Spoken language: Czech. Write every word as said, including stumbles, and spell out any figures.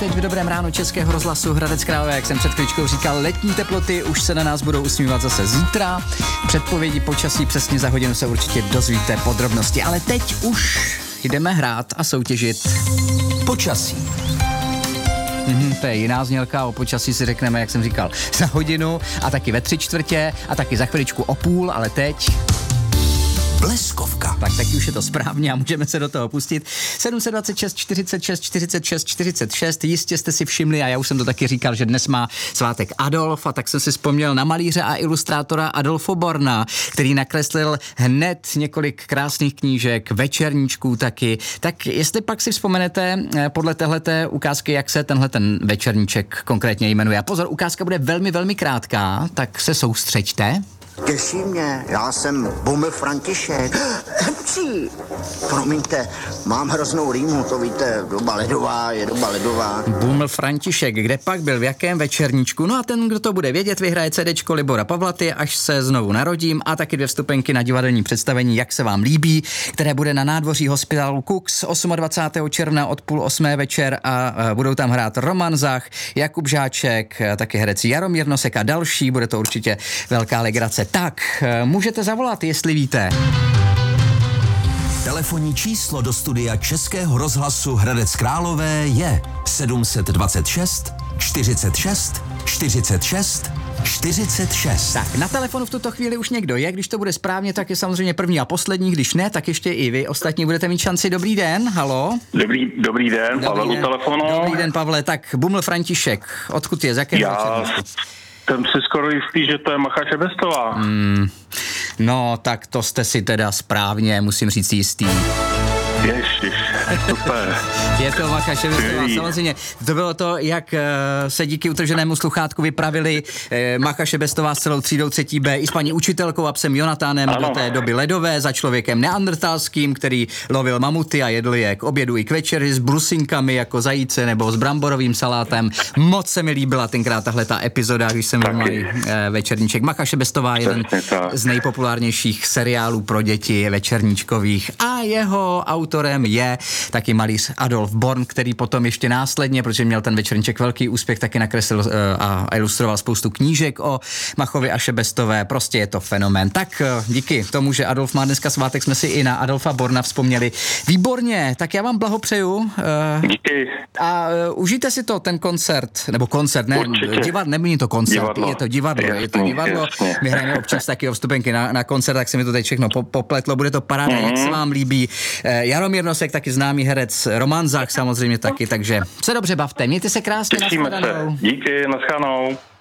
teď v dobrém ránu Českého rozhlasu Hradec Králové, jak jsem před chvíličkou říkal, letní teploty už se na nás budou usmívat zase zítra. Předpovědi počasí přesně za hodinu se určitě dozvíte podrobnosti, ale teď už jdeme hrát a soutěžit. Počasí. Mhm, to je jiná znělka, o počasí si řekneme, jak jsem říkal, za hodinu a taky ve tři čtvrtě a taky za chviličku o půl, ale teď... Bleskovka. Tak taky už je to správně a můžeme se do toho pustit. sedm set dvacet šest, čtyřicet šest, čtyřicet šest, čtyřicet šest, jistě jste si všimli a já už jsem to taky říkal, že dnes má svátek Adolf a tak jsem si vzpomněl na malíře a ilustrátora Adolfo Borna, který nakreslil hned několik krásných knížek, večerníčků taky. Tak jestli pak si vzpomenete podle téhleté ukázky, jak se tenhle ten večerníček konkrétně jmenuje. A pozor, ukázka bude velmi, velmi krátká, tak se soustřeďte. Těší mě, já jsem Buml František. Hepčí! Promiňte, mám hroznou rýmu, to víte, doba ledová, je doba ledová. Buml František, kde pak byl, v jakém večerníčku? No a ten, kdo to bude vědět, vyhraje CDčko Libora Pavlaty, Až se znovu narodím, a taky dvě vstupenky na divadelní představení Jak se vám líbí, které bude na nádvoří hospitalu Kux dvacátého osmého června od půl osmé večer a budou tam hrát Roman Zach, Jakub Žáček, taky herec Jaromír Nosek a další, bude to určitě velká legrace. Tak, můžete zavolat, jestli víte. Telefonní číslo do studia Českého rozhlasu Hradec Králové je sedm set dvacet šest, čtyřicet šest, čtyřicet šest, čtyřicet šest. Tak, na telefonu v tuto chvíli už někdo je, když to bude správně, tak je samozřejmě první a poslední, když ne, tak ještě i vy ostatní budete mít šanci. Dobrý den, halo. Dobrý, dobrý den, dobrý Pavel den. U telefonu. Dobrý den, Pavle, tak Buml František, odkud je, z jakého Já jsem si skoro jistý, že to je Macha Šebestová. Hmm, no, tak to jste si teda správně, musím říct, jistý. Ježiš, super. Je to Macha Šebestová, samozřejmě. To bylo to, jak uh, se díky utrženému sluchátku vypravili uh, Macha Šebestová s celou třídou třetí B i s paní učitelkou a psem Jonatánem do té doby ledové za člověkem neandertalským, který lovil mamuty a jedl je k obědu i k večeři s brusinkami jako zajíce nebo s bramborovým salátem. Moc se mi líbila tenkrát tahle ta epizoda, když jsem byl malý uh, večerníček. Macha Šebestová je jeden z nejpopulárnějších seriálů pro děti večerníčkových a jeho autorem je taky malíř Adolf Born, který potom ještě následně, protože měl ten večerníček velký úspěch, taky nakreslil uh, a ilustroval spoustu knížek o Machovi a Šebestové. Prostě je to fenomén. Tak uh, díky tomu, že Adolf má dneska svátek, jsme si i na Adolfa Borna vzpomněli. Výborně, tak já vám blahopřeju. Uh, díky. A uh, užijte si to, ten koncert, nebo koncert, ne, divad, není to koncert, divadlo. je to divadlo, jasný, je to divadlo. Jasný. My hrajeme občas taky o vstupenky na, na koncert, tak se mi to teď všechno popletlo, bude to paráda, mm-hmm. jak se vám líbí. Uh, Jaromír Nosek, taky známý herec, Roman Zach samozřejmě taky, takže se dobře bavte, mějte se krásně. Těšíme se, díky, naschledanou.